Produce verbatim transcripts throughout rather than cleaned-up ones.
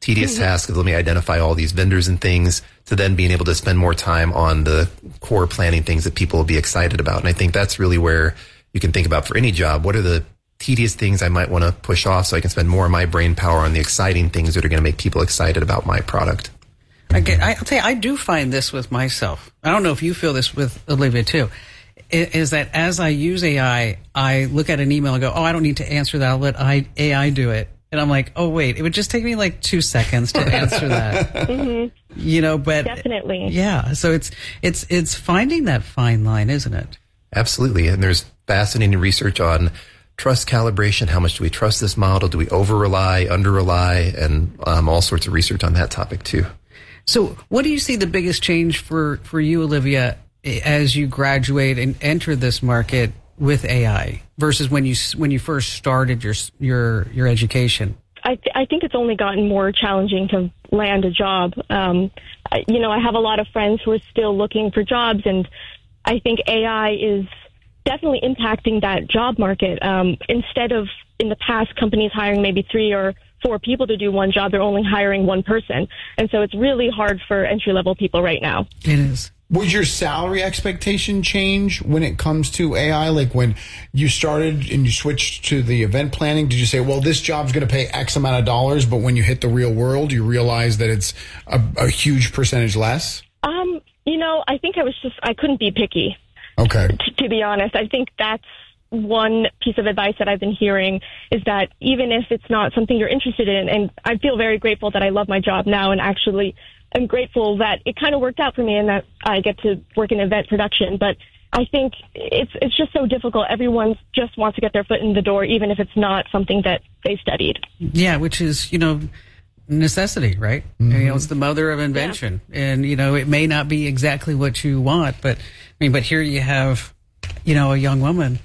tedious Mm-hmm. task of let me identify all these vendors and things to then being able to spend more time on the core planning things that people will be excited about. And I think that's really where you can think about for any job. What are the tedious things I might want to push off so I can spend more of my brain power on the exciting things that are going to make people excited about my product? I get, I'll tell you, I do find this with myself. I don't know if you feel this with Olivia too. Is that as I use A I, I look at an email and go, oh, I don't need to answer that. I'll let A I do it. And I'm like, oh, wait, it would just take me like two seconds to answer that. Mm-hmm. You know, but definitely. Yeah. So it's, it's, it's finding that fine line, isn't it? Absolutely. And there's fascinating research on trust calibration. How much do we trust this model? Do we over rely, under rely, and um, all sorts of research on that topic too. So what do you see the biggest change for, for you, Olivia, as you graduate and enter this market with A I versus when you when you first started your your your education? I, th- I think it's only gotten more challenging to land a job. Um, I, you know, I have a lot of friends who are still looking for jobs, and I think A I is definitely impacting that job market. Um, instead of in the past companies hiring maybe three or four people to do one job, they're only hiring one person. And so it's really hard for entry-level people right now. It is. Would your salary expectation change when it comes to A I? Like when you started and you switched to the event planning, did you say, well, this job's going to pay X amount of dollars, but when you hit the real world, you realize that it's a, a huge percentage less? Um, you know, I think I was just, I couldn't be picky. Okay. T- to be honest, I think that's one piece of advice that I've been hearing is that even if it's not something you're interested in, and I feel very grateful that I love my job now, and actually I'm grateful that it kind of worked out for me and that I get to work in event production. But I think it's it's just so difficult. Everyone just wants to get their foot in the door, even if it's not something that they studied. Yeah, which is, you know, necessity, right? Mm-hmm. You know, it's the mother of invention. Yeah. And, you know, it may not be exactly what you want, but I mean, but here you have, you know, a young woman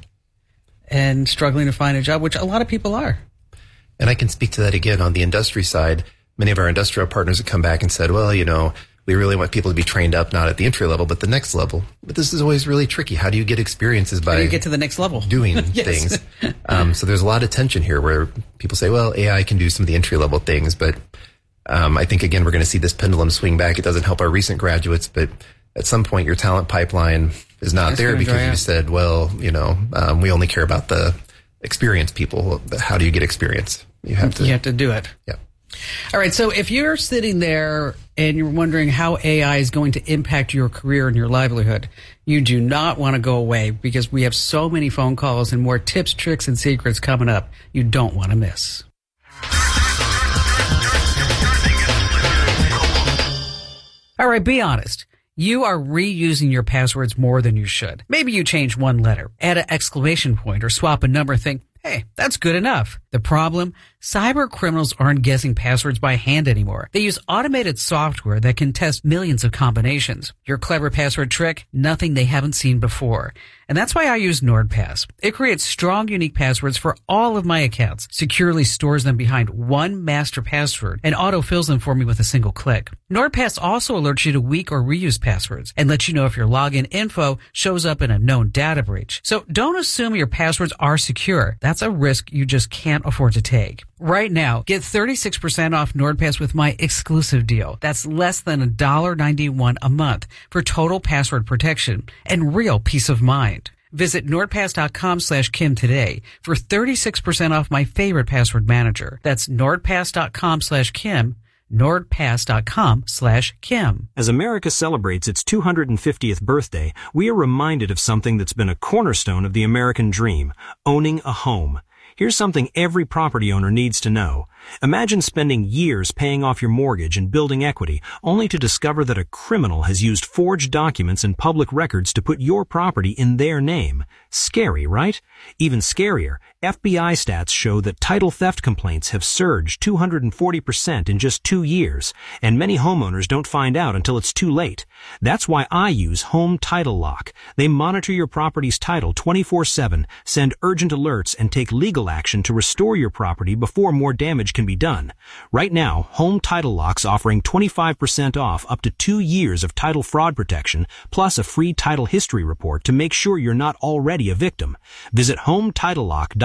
and struggling to find a job, which a lot of people are. And I can speak to that again on the industry side. Many of our industrial partners have come back and said, well, you know, we really want people to be trained up, not at the entry level, but the next level. But this is always really tricky. How do you get experiences by How do you get to the next level? Doing things? Um, so there's a lot of tension here where people say, well, A I can do some of the entry level things. But um, I think, again, we're going to see this pendulum swing back. It doesn't help our recent graduates, but at some point your talent pipeline is not there because you said, well, you know, um, we only care about the experienced people. How do you get experience? You have to. You have to do it. Yeah. All right. So if you're sitting there and you're wondering how A I is going to impact your career and your livelihood, you do not want to go away because we have so many phone calls and more tips, tricks, and secrets coming up you don't want to miss. All right. Be honest. You are reusing your passwords more than you should. Maybe you change one letter, add an exclamation point, or swap a number and think, hey, that's good enough. The problem? Cyber criminals aren't guessing passwords by hand anymore. They use automated software that can test millions of combinations. Your clever password trick? Nothing they haven't seen before. And that's why I use NordPass. It creates strong, unique passwords for all of my accounts, securely stores them behind one master password, and auto-fills them for me with a single click. NordPass also alerts you to weak or reused passwords and lets you know if your login info shows up in a known data breach. So don't assume your passwords are secure. That's a risk you just can't afford to take. Right now, get thirty-six percent off NordPass with my exclusive deal. That's less than one dollar ninety-one a month for total password protection and real peace of mind. Visit nordpass.com slash Kim today for thirty-six percent off my favorite password manager. That's nordpass.com slash Kim, nordpass.com slash Kim. As America celebrates its two hundred fiftieth birthday, we are reminded of something that's been a cornerstone of the American dream, owning a home. Here's something every property owner needs to know. Imagine spending years paying off your mortgage and building equity, only to discover that a criminal has used forged documents and public records to put your property in their name. Scary, right? Even scarier, F B I stats show that title theft complaints have surged two hundred forty percent in just two years, and many homeowners don't find out until it's too late. That's why I use Home Title Lock. They monitor your property's title twenty-four seven, send urgent alerts, and take legal action to restore your property before more damage can be done. Right now, Home Title Lock's offering twenty-five percent off up to two years of title fraud protection, plus a free title history report to make sure you're not already a victim. Visit home title lock dot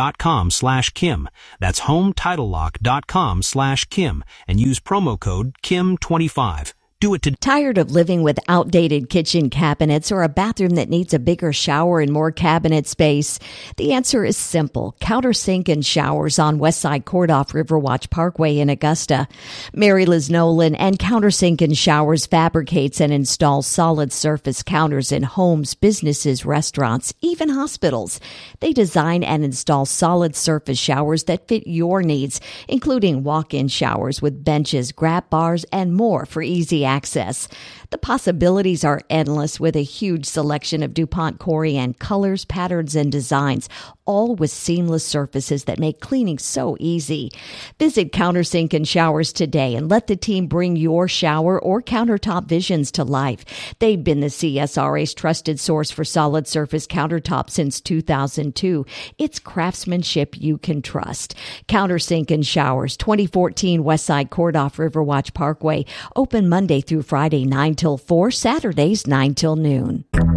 dot com slash Kim. That's home title lock dot com slash Kim and use promo code Kim twenty-five. Do it today. Tired of living with outdated kitchen cabinets or a bathroom that needs a bigger shower and more cabinet space? The answer is simple. Countersink and Showers on Westside Court off Riverwatch Parkway in Augusta. Mary Liz Nolan and Countersink and Showers fabricates and installs solid surface counters in homes, businesses, restaurants, even hospitals. They design and install solid surface showers that fit your needs, including walk-in showers with benches, grab bars, and more for easy access. The possibilities are endless with a huge selection of DuPont Corian colors, patterns, and designs, all with seamless surfaces that make cleaning so easy. Visit Countersink and Showers today and let the team bring your shower or countertop visions to life. They've been the C S R A's trusted source for solid surface countertops since two thousand two. It's craftsmanship you can trust. Countersink and Showers, twenty fourteen Westside Court off Riverwatch Parkway. Open Monday through Friday, nine till four, Saturdays, nine till noon.